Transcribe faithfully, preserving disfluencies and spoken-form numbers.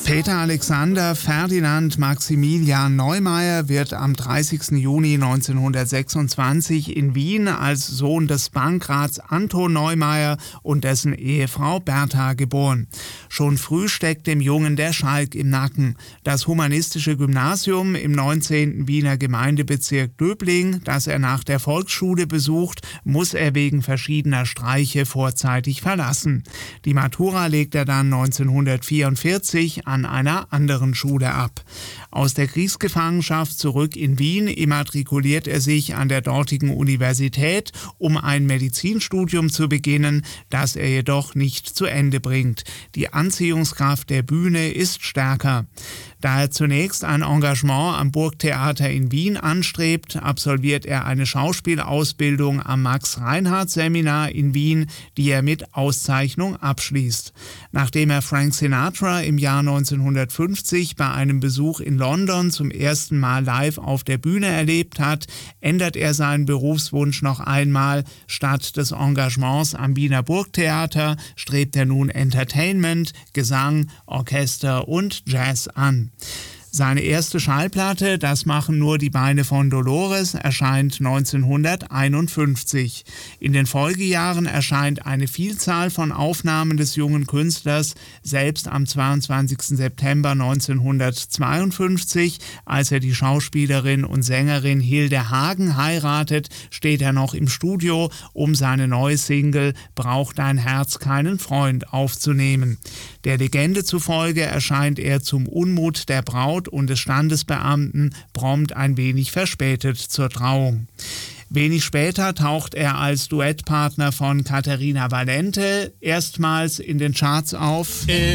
Peter Alexander Ferdinand Maximilian Neumeier wird am dreißigsten Juni neunzehnhundertsechsundzwanzig in Wien als Sohn des Bankrats Anton Neumeier und dessen Ehefrau Bertha geboren. Schon früh steckt dem Jungen der Schalk im Nacken. Das humanistische Gymnasium im neunzehnten Wiener Gemeindebezirk Döbling, das er nach der Volksschule besucht, muss er wegen verschiedener Streiche vorzeitig verlassen. Die Matura legt er dann neunzehnhundertvierundvierzig an einer anderen Schule ab. Aus der Kriegsgefangenschaft zurück in Wien immatrikuliert er sich an der dortigen Universität, um ein Medizinstudium zu beginnen, das er jedoch nicht zu Ende bringt. Die Anziehungskraft der Bühne ist stärker. Da er zunächst ein Engagement am Burgtheater in Wien anstrebt, absolviert er eine Schauspielausbildung am Max-Reinhardt-Seminar in Wien, die er mit Auszeichnung abschließt. Nachdem er Frank Sinatra im Jahr neunzehnhundertfünfzig bei einem Besuch in London zum ersten Mal live auf der Bühne erlebt hat, ändert er seinen Berufswunsch noch einmal. Statt des Engagements am Wiener Burgtheater strebt er nun Entertainment, Gesang, Orchester und Jazz an. Seine erste Schallplatte, Das machen nur die Beine von Dolores, erscheint neunzehnhunderteinundfünfzig. In den Folgejahren erscheint eine Vielzahl von Aufnahmen des jungen Künstlers. Selbst am zweiundzwanzigsten September neunzehnhundertzweiundfünfzig, als er die Schauspielerin und Sängerin Hilde Hagen heiratet, steht er noch im Studio, um seine neue Single Braucht dein Herz keinen Freund aufzunehmen. Der Legende zufolge erscheint er zum Unmut der Braut und des Standesbeamten prompt ein wenig verspätet zur Trauung. Wenig später taucht er als Duettpartner von Caterina Valente erstmals in den Charts auf.